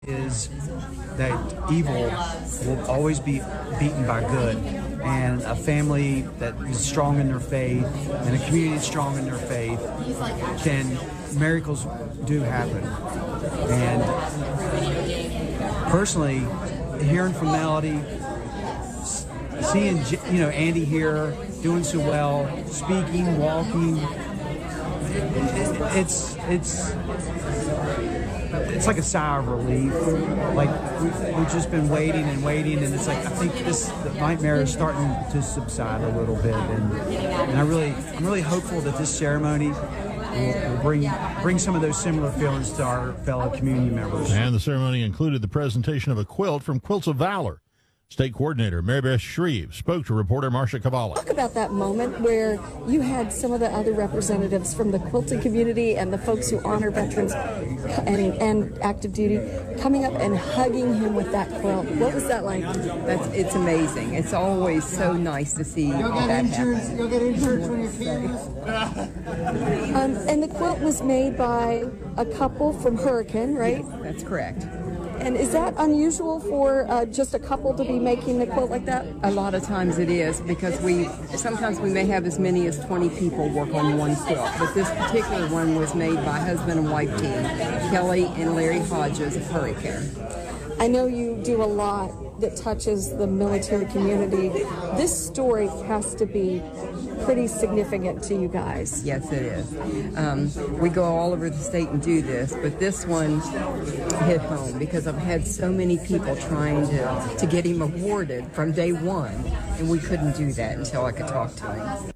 is that evil will always be beaten by good, and a family that is strong in their faith and a community that's strong in their faith, then miracles do happen. And personally, hearing from Melody, seeing Andy here doing so well, speaking, walking, it's like a sigh of relief. Like we've just been waiting, and it's like I think the nightmare is starting to subside a little bit, and I'm really hopeful that this ceremony will bring some of those similar feelings to our fellow community members. And the ceremony included the presentation of a quilt from Quilts of Valor. State Coordinator Mary Beth Shreve spoke to reporter Marcia Cavalli. Talk about that moment where you had some of the other representatives from the quilting community and the folks who honor veterans and active duty coming up and hugging him with that quilt. What was that like? It's amazing. It's always so nice to see that happen. You'll get insurance when your feelings. And the quilt was made by a couple from Hurricane, right? Yes, that's correct. And is that unusual for just a couple to be making a quilt like that? A lot of times it is, because sometimes we may have as many as 20 people work on one quilt, but this particular one was made by husband and wife team, Kelly and Larry Hodges of Hurricane. I know you do a lot that touches the military community. This story has to be pretty significant to you guys. Yes, it is. We go all over the state and do this, but this one hit home because I've had so many people trying to get him awarded from day one, and we couldn't do that until I could talk to him.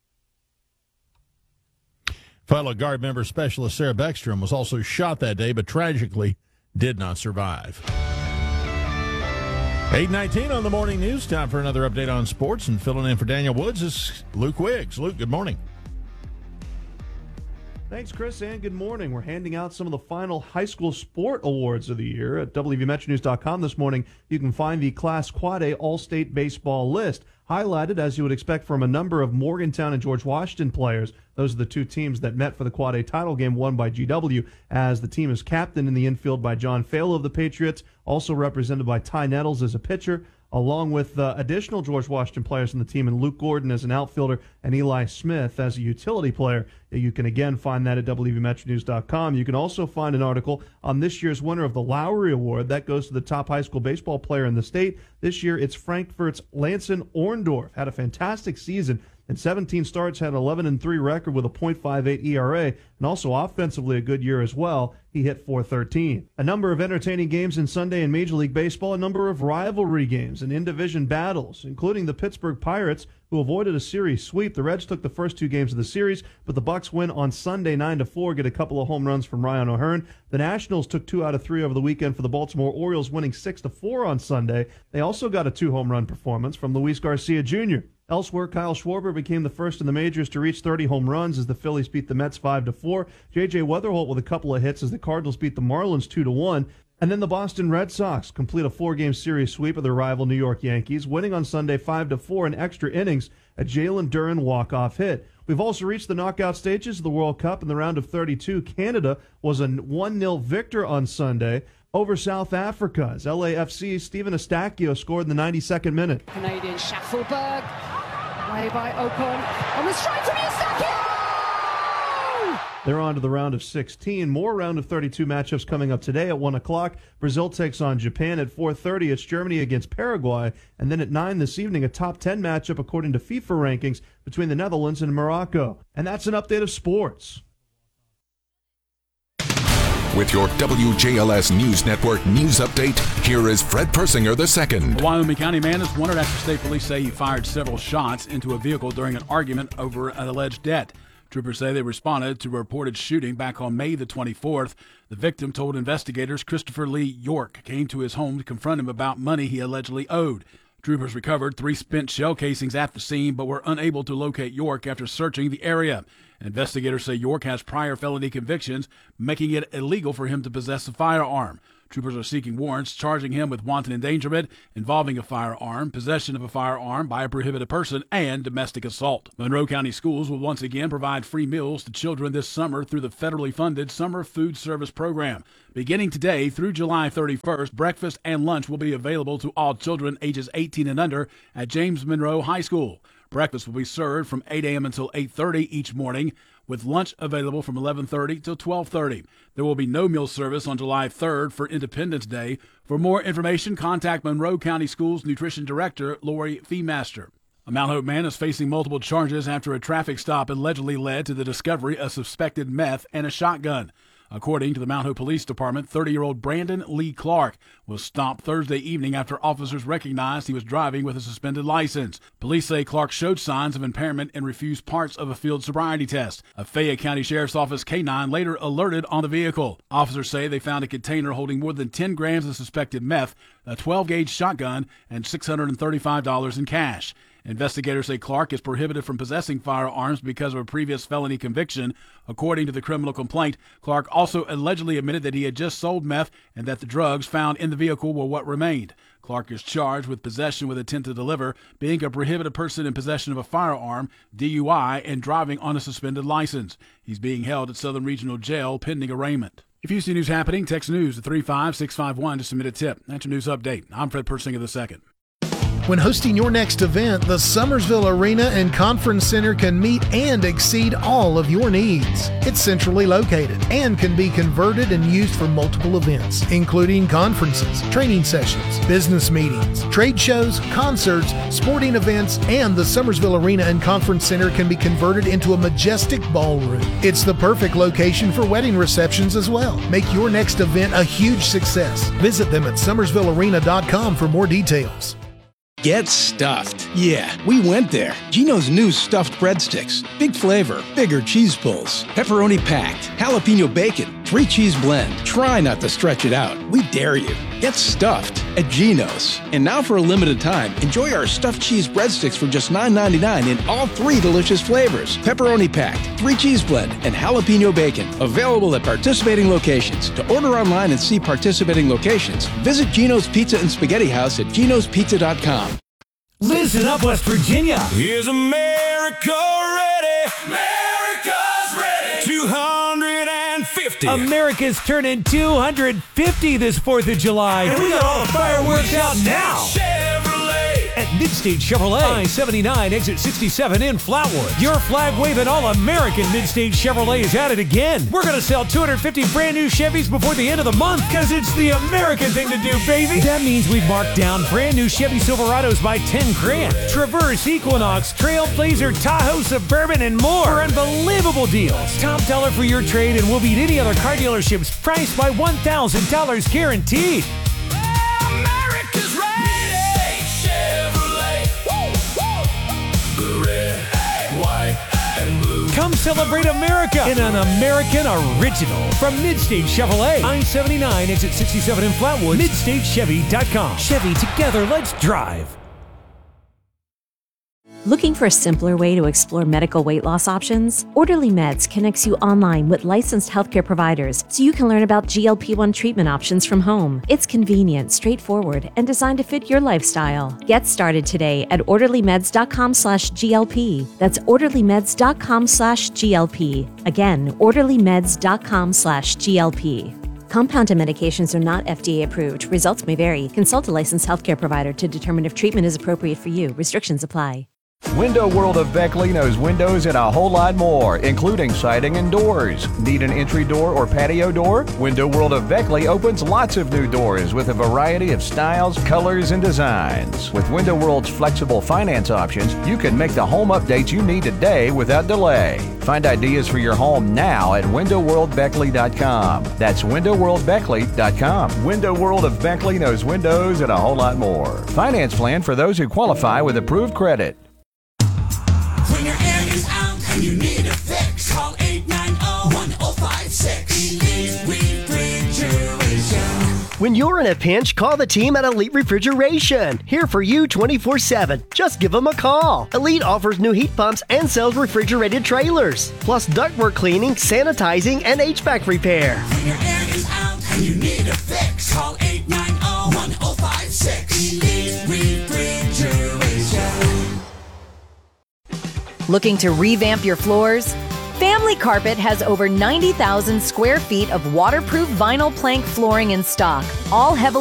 Fellow Guard member Specialist Sarah Beckstrom was also shot that day, but tragically did not survive. 8:19 on the morning news. Time for another update on sports, and filling in for Daniel Woods is Luke Wiggs. Luke, good morning. Thanks, Chris, and good morning. We're handing out some of the final high school sport awards of the year. At WVMetroNews.com this morning, you can find the Class Quad A All-State Baseball list, highlighted, as you would expect, from a number of Morgantown and George Washington players. Those are the two teams that met for the Quad A title game won by GW, as the team is captained in the infield by John Falo of the Patriots, also represented by Ty Nettles as a pitcher, along with additional George Washington players on the team, and Luke Gordon as an outfielder and Eli Smith as a utility player. You can again find that at WVMetroNews.com. You can also find an article on this year's winner of the Lowry Award. That goes to the top high school baseball player in the state. This year it's Frankfurt's Lanson Orndorff. Had a fantastic season. In 17 starts, had an 11-3 record with a .58 ERA, and also offensively a good year as well. He hit .413. A number of entertaining games in Sunday in Major League Baseball, a number of rivalry games and in-division battles, including the Pittsburgh Pirates, who avoided a series sweep. The Reds took the first two games of the series, but the Bucks win on Sunday 9-4, get a couple of home runs from Ryan O'Hearn. The Nationals took 2 out of 3 over the weekend for the Baltimore Orioles, winning 6-4 on Sunday. They also got a 2-home run performance from Luis Garcia Jr. Elsewhere, Kyle Schwarber became the first in the majors to reach 30 home runs as the Phillies beat the Mets 5-4. J.J. Weatherholt with a couple of hits as the Cardinals beat the Marlins 2-1. And then the Boston Red Sox complete a 4-game series sweep of their rival New York Yankees, winning on Sunday 5-4 in extra innings, a Jalen Duren walk-off hit. We've also reached the knockout stages of the World Cup in the round of 32. Canada was a 1-0 victor on Sunday over South Africa as LAFC's Stephen Eustáquio scored in the 92nd minute. Canadian Schaffelberg, away by Ocon, on the strike from Eustáquio! They're on to the round of 16. More round of 32 matchups coming up today at 1 o'clock. Brazil takes on Japan. At 4:30, it's Germany against Paraguay. And then at 9 this evening, a top 10 matchup according to FIFA rankings between the Netherlands and Morocco. And that's an update of sports. With your WJLS News Network news update, here is Fred Persinger II. A Wyoming County man is wanted after state police say he fired several shots into a vehicle during an argument over an alleged debt. Troopers say they responded to a reported shooting back on May the 24th. The victim told investigators Christopher Lee York came to his home to confront him about money he allegedly owed. Troopers recovered 3 spent shell casings at the scene but were unable to locate York after searching the area. Investigators say York has prior felony convictions, making it illegal for him to possess a firearm. Troopers are seeking warrants charging him with wanton endangerment involving a firearm, possession of a firearm by a prohibited person, and domestic assault. Monroe County Schools will once again provide free meals to children this summer through the federally funded Summer Food Service Program. Beginning today through July 31st, breakfast and lunch will be available to all children ages 18 and under at James Monroe High School. Breakfast will be served from 8 a.m. until 8:30 each morning, with lunch available from 11:30 till 12:30. There will be no meal service on July 3rd for Independence Day. For more information, contact Monroe County Schools Nutrition Director Lori Feemaster. A Mount Hope man is facing multiple charges after a traffic stop allegedly led to the discovery of suspected meth and a shotgun. According to the Mount Hope Police Department, 30-year-old Brandon Lee Clark was stopped Thursday evening after officers recognized he was driving with a suspended license. Police say Clark showed signs of impairment and refused parts of a field sobriety test. A Fayette County Sheriff's Office K-9 later alerted on the vehicle. Officers say they found a container holding more than 10 grams of suspected meth, a 12-gauge shotgun, and $635 in cash. Investigators say Clark is prohibited from possessing firearms because of a previous felony conviction. According to the criminal complaint, Clark also allegedly admitted that he had just sold meth and that the drugs found in the vehicle were what remained. Clark is charged with possession with intent to deliver, being a prohibited person in possession of a firearm, DUI, and driving on a suspended license. He's being held at Southern Regional Jail pending arraignment. If you see news happening, text news to 35651 to submit a tip. That's your news update. I'm Fred Persinger II. When hosting your next event, the Summersville Arena and Conference Center can meet and exceed all of your needs. It's centrally located and can be converted and used for multiple events, including conferences, training sessions, business meetings, trade shows, concerts, sporting events, and the Summersville Arena and Conference Center can be converted into a majestic ballroom. It's the perfect location for wedding receptions as well. Make your next event a huge success. Visit them at summersvillearena.com for more details. Get stuffed. Yeah, we went there. Geno's new stuffed breadsticks. Big flavor, bigger cheese pulls, pepperoni packed, jalapeno bacon, 3-cheese blend. Try not to stretch it out. We dare you. Get stuffed at Geno's. And now for a limited time, enjoy our stuffed cheese breadsticks for just $9.99 in all 3 delicious flavors. Pepperoni packed, 3-cheese blend, and jalapeno bacon. Available at participating locations. To order online and see participating locations, visit Geno's Pizza and Spaghetti House at genospizza.com. Listen up, West Virginia. Is America ready? America's ready. 250. America's turning 250 this 4th of July. And we got all the fireworks out now. Chevrolet. At Midstate Chevrolet, I-79, exit 67 in Flatwood. Your flag-waving all-American Midstate Chevrolet is at it again. We're going to sell 250 brand-new Chevys before the end of the month because it's the American thing to do, baby. That means we've marked down brand-new Chevy Silverados by $10,000. Traverse, Equinox, Trailblazer, Tahoe, Suburban, and more for unbelievable deals. Top dollar for your trade, and we'll beat any other car dealerships priced by $1,000 guaranteed. America's ready. Come celebrate America in an American original from Midstate Chevrolet. I-79, exit 67 in Flatwood. MidstateChevy.com. Chevy, together, let's drive. Looking for a simpler way to explore medical weight loss options? Orderly Meds connects you online with licensed healthcare providers so you can learn about GLP-1 treatment options from home. It's convenient, straightforward, and designed to fit your lifestyle. Get started today at orderlymeds.com/GLP. That's orderlymeds.com/GLP. Again, orderlymeds.com/GLP. Compounded medications are not FDA approved. Results may vary. Consult a licensed healthcare provider to determine if treatment is appropriate for you. Restrictions apply. Window World of Beckley knows windows and a whole lot more, including siding and doors. Need an entry door or patio door? Window World of Beckley opens lots of new doors with a variety of styles, colors, and designs. With Window World's flexible finance options, you can make the home updates you need today without delay. Find ideas for your home now at windowworldbeckley.com. That's windowworldbeckley.com. Window World of Beckley knows windows and a whole lot more. Finance plan for those who qualify with approved credit. When your air is out and you need a fix, call 890-1056. Elite Refrigeration. When you're in a pinch, call the team at Elite Refrigeration. Here for you 24/7. Just give them a call. Elite offers new heat pumps and sells refrigerated trailers, plus ductwork cleaning, sanitizing, and HVAC repair. When your air is out and you need a fix, fix. Call 890-1056. Elite Refrigeration. Looking to revamp your floors? Family Carpet has over 90,000 square feet of waterproof vinyl plank flooring in stock, all heavily